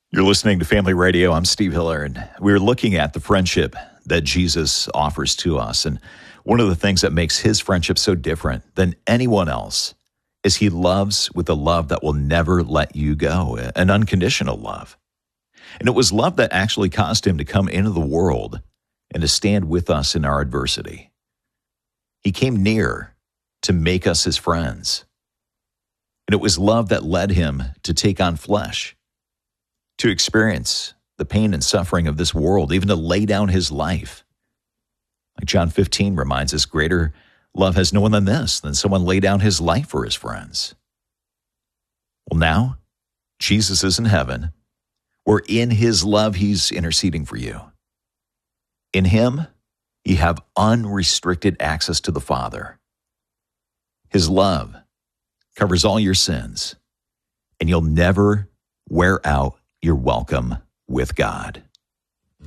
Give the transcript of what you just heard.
You're listening to Family Radio. I'm Steve Hiller, and we're looking at the friendship that Jesus offers to us. And one of the things that makes his friendship so different than anyone else is he loves with a love that will never let you go, an unconditional love. And it was love that actually caused him to come into the world and to stand with us in our adversity. He came near to make us his friends. And it was love that led him to take on flesh, to experience the pain and suffering of this world, even to lay down his life. Like John 15 reminds us, greater love has no one than this, than someone lay down his life for his friends. Well, now, Jesus is in heaven, where in his love, he's interceding for you. In him, you have unrestricted access to the Father. His love covers all your sins, and you'll never wear out your welcome with God.